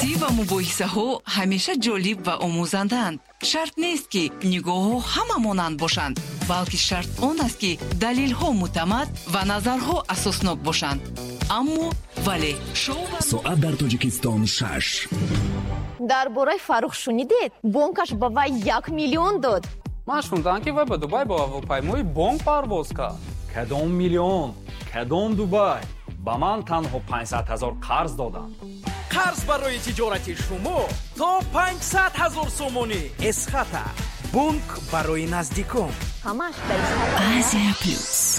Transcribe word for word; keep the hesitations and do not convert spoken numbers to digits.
баҳсӣ ва мубоҳисаҳо ҳамеша ҷолиб ва омӯзанданд. Шарт нест ки нигоҳҳо ҳама монанд бошанд, балки шарт он аст ки далелҳо муътамад ва назарҳо асоснок бошанд. аммо вале соат дар Тоҷикистон шаш. дар бораи Фаррух шунидед? Бонкаш ба вай як миллион дод. ман шунидам ки вай ба Дубай ба ҳавопаймои бонк парвоз кард. кадом миллион, кадом Дубай? ба ман танҳо панҷсад ҳазор қарз доданд. қарз барои тиҷорати шумо то панҷсад ҳазор сомонӣ эсхата. Бонк барои наздикон. ҳамаш дар Азия плюс.